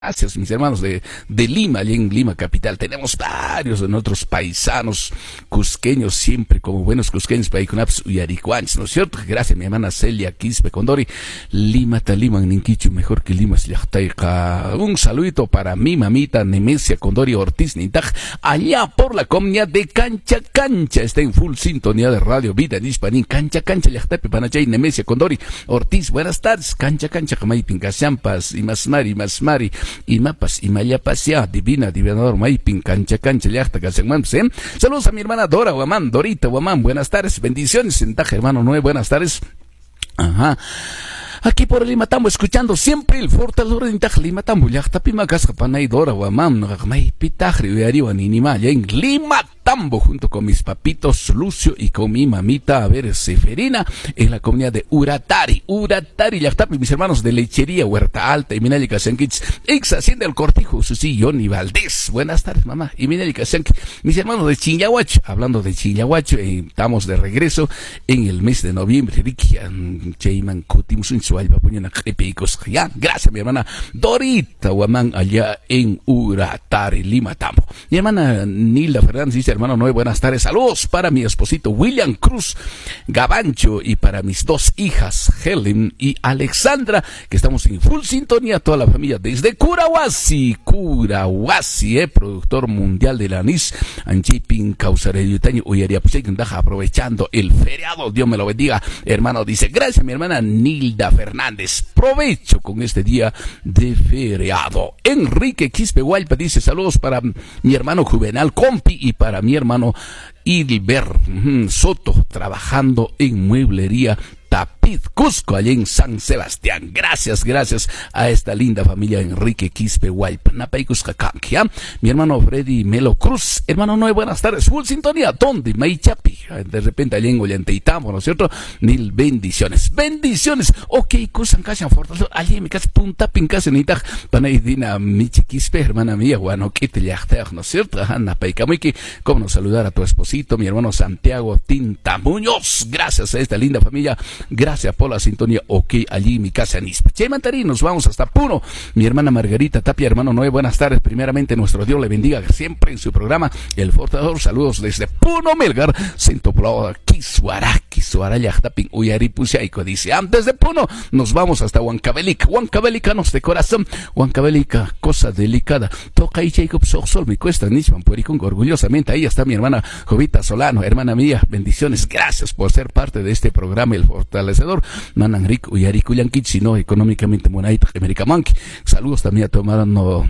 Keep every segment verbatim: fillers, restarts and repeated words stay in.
Gracias, mis hermanos de, de Lima, allí en Lima capital. Tenemos varios de nuestros paisanos cusqueños, siempre como buenos cusqueños, paicunaps y aricuanches, ¿no es cierto? Gracias, mi hermana Celia Quispe Condori. Lima ta Lima, Ninquichu, mejor que Lima, Sliachtaika. Un saludito para mi mamita Nemesia Condori Ortiz Nintaj, allá por la comunidad de Cancha Cancha. Está en full sintonía de Radio Vida en Hispanín. Cancha Cancha, Liachtape, Panachay, Nemesia Condori Ortiz. Buenas tardes. Cancha Cancha, Jamaipin, Casampas, y Masmari, Masmari. Y mapas y mayapas ya, divina, divinador, maipin, cancha, cancha, yachta, casemans, ¿eh? Saludos a mi hermana Dora Guamán, Dorita Guamán, buenas tardes, bendiciones, en Taja, hermano Noé, buenas tardes. Ajá. Aquí por el Limatambo, escuchando siempre el fortalecedor de Intaj Limatambo, yachta, pima, casca, panay, Dora Guamán, may, pitajri, uariwa, ninima, ya en Limatambo, junto con mis papitos Lucio y con mi mamita, a ver, Seferina, en la comunidad de Uratari, Uratari, Yachtapi, mis hermanos de Lechería, Huerta Alta, y Minali Casenquich, ex Hacienda del Cortijo, Susi, Johnny Valdés, buenas tardes, mamá, y Minali Casenquich, mis hermanos de Chinyahuacho, hablando de Chinyahuacho, eh, estamos de regreso en el mes de noviembre, Rikian, Cheyman, Kutimsun, Sualba, Puñana, Crepicos, ya, gracias, mi hermana Dorita Guamán, allá en Uratari, Limatambo, mi hermana Nilda Fernández dice, hermano Noé, buenas tardes, saludos para mi esposito William Cruz Gabancho y para mis dos hijas Helen y Alexandra, que estamos en full sintonía, toda la familia desde Curahuasi, Curahuasi, eh, productor mundial del anís, Anchipin, Causareyutaño, Uyaria, aprovechando el feriado, Dios me lo bendiga, hermano, dice, gracias mi hermana Nilda Fernández, provecho con este día de feriado. Enrique Quispe Hualpa dice, saludos para mi hermano Juvenal Compi y para mi hermano Idilber Soto, trabajando en mueblería Tapiz, Cusco, allá en San Sebastián. Gracias, gracias a esta linda familia Enrique Quispe Huaypa, Napaycuscacanquia. Mi hermano Freddy Melo Cruz, hermano Noé, buenas tardes, full sintonía, ¿dónde? Maichapi, de repente allá en Ollantaytambo, ¿no es cierto? Mil bendiciones, bendiciones. Ok, Cusan Cashan Fortaleza, allá en mi casa, Punta Pincasa, Nitaj, Panaidina, Michi Quispe, hermana mía, bueno, que te llachtaj, ¿no es cierto? Napaycamuiki, cómo no saludar a tu esposito, mi hermano Santiago Tinta Muñoz, gracias a esta linda familia. Gracias por la sintonía. Ok, allí mi casa en Ispa. Chaymantarí, nos vamos hasta Puno. Mi hermana Margarita Tapia, hermano Noé, buenas tardes. Primeramente, nuestro Dios le bendiga siempre en su programa El Fortalecedor. Saludos desde Puno, Melgar, Centro Poblado, Kisuara, Kisuara, Yachtapin, Uyaripusiaico. Dice, antes de Puno, nos vamos hasta Huancavelica. Huancavelicanos de corazón. Huancavelica, cosa delicada. Toca y Jacob Sol, mi cuesta, Nisman, Puericón, orgullosamente. Ahí está mi hermana Jovita Solano, hermana mía. Bendiciones. Gracias por ser parte de este programa El Fortalecedor. Fortalecedor, Manan Rico y Aricuyanquich, sino económicamente Monaita, América Monkey. Saludos también a tu amado,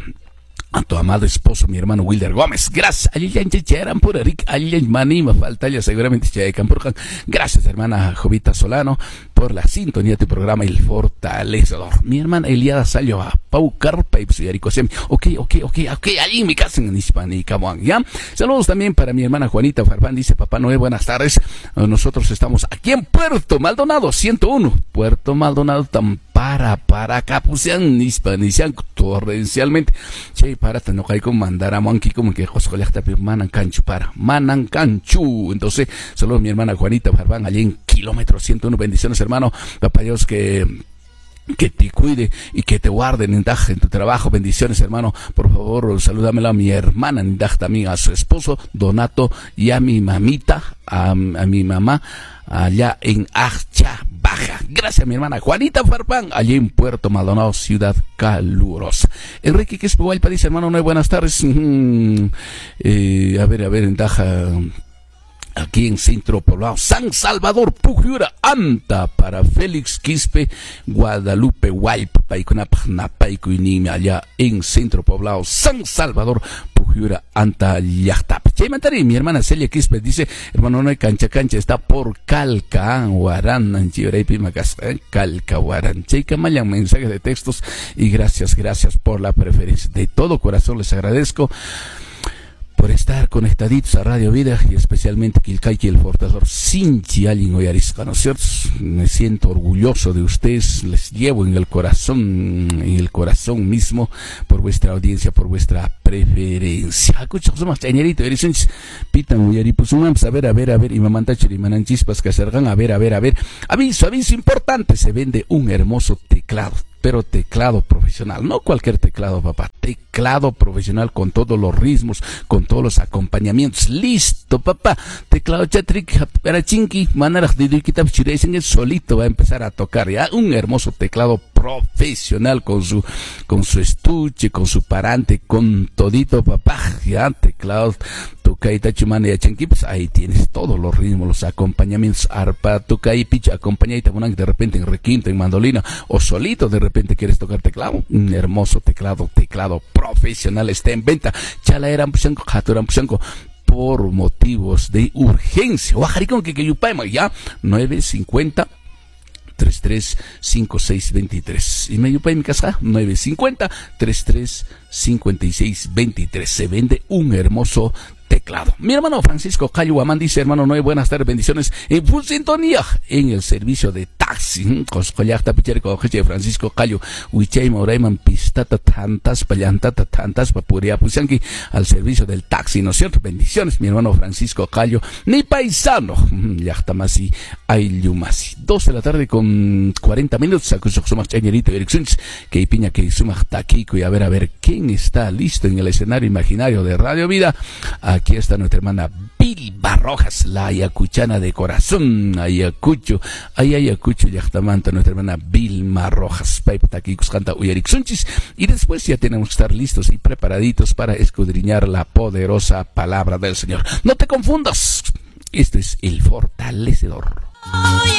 a tu amado esposo, mi hermano Wilder Gómez. Gracias. Allí ya eran por Eric, allí manima, falta ya seguramente ya Campurjan. Gracias, hermana Jovita Solano, por la sintonía de tu programa El Fortalecedor. Mi hermana Eliada salió a Pau Carpa y Aricuasem. Ok, ok, ok, ok, allí en mi casa en Hispanica, ¿ya? Saludos también para mi hermana Juanita Farfán, dice Papá Noé, buenas tardes. Nosotros estamos aquí en Puerto Maldonado, ciento uno. Puerto Maldonado, tan para, para Capucian, Hispanician, torrencialmente. Che, para no hay como mandar a Monkey como que Joscolecta, Manan Canchu, para Manan Canchu. Entonces, saludos a mi hermana Juanita Farfán, allí en kilómetro ciento uno. Bendiciones, hermano. Papá Dios, que que te cuide y que te guarde en Nindaj en tu trabajo. Bendiciones, hermano. Por favor, salúdamela a mi hermana Nindaj, también a su esposo Donato y a mi mamita, a, a mi mamá allá en Acha Baja. Gracias, mi hermana Juanita Farfán, allí en Puerto Maldonado, ciudad calurosa. Enrique Quispe Hualpa dice, hermano, no hay buenas tardes. Mm, eh, a ver, a ver, Nindaj, aquí en Centro Poblado, San Salvador, Pujiura, Anta, para Félix Quispe, Guadalupe, Huaypa, Paiconap, Napaico y Nime, allá en Centro Poblado, San Salvador, Pujiura, Anta, Yachtap. Chaymantari, mi hermana Celia Quispe dice, hermano, no hay cancha, cancha, está por Calca, Guarán, Anchiorei, Macas, Calca, Guarán. Chayca, mayan mensajes de textos y gracias, gracias por la preferencia. De todo corazón les agradezco por estar conectaditos a Radio Vida y especialmente Quilcayqui, el Fortalecedor, Sinchi, Alin Oyarisca, ¿no es cierto? Me siento orgulloso de ustedes, les llevo en el corazón, en el corazón mismo, por vuestra audiencia, por vuestra preferencia. Escucha, somos chañerito, eres pitan Uyaripusumams, a ver, a ver, a ver, y mamantachiri, mananchispas, que acercan, a ver, a ver, a ver. Aviso, aviso importante, se vende un hermoso teclado. pero teclado profesional, no cualquier teclado, papá, teclado profesional con todos los ritmos, con todos los acompañamientos, listo, papá, teclado chatrik, para chinki, manera de quitar solito va a empezar a tocar, ya, un hermoso teclado profesional con su, con su estuche, con su parante, con todito, papá, ya, teclado, tocaita chumana y achenki, pues ahí tienes todos los ritmos, los acompañamientos, arpa, tocaí, picha, acompañadita, de repente en requinto, en mandolina, o solito de repente quieres tocar teclado, un hermoso teclado, teclado profesional está en venta, chala eran puchanco, jaturan puchanco, por motivos de urgencia, oajaricón que que yupaima, ya, nueve cincuenta treinta y tres cincuenta y seis veintitrés. Y me yupa en mi casa, nueve cincuenta treinta y tres cincuenta y seis veintitrés. Se vende un hermoso teclado. Mi hermano Francisco Cayo Guamán dice, hermano Noé, buenas tardes, bendiciones, en full sintonía en el servicio de taxi. Coscollacta picherico, jeche Francisco Cayo, Huichay Morayman, pistata tantas, pallantata tantas, papuria pusanqui, al servicio del taxi, ¿no es cierto? Bendiciones, mi hermano Francisco Cayo, ni paisano, yachtamasi, ayllumasi. Dos de la tarde con cuarenta minutos, acuso sumas chañerito, Ericsons, que piña que sumas taquico, y a ver, a ver, ¿quién está listo en el escenario imaginario de Radio Vida? Aquí está nuestra hermana Vilma Rojas, la ayacuchana de corazón, Ayacucho, ay Ayacucho, Yachtamanta, nuestra hermana Vilma Rojas, aquí canta Uyarixunchis, y después ya tenemos que estar listos y preparaditos para escudriñar la poderosa palabra del Señor. No te confundas, esto es el fortalecedor.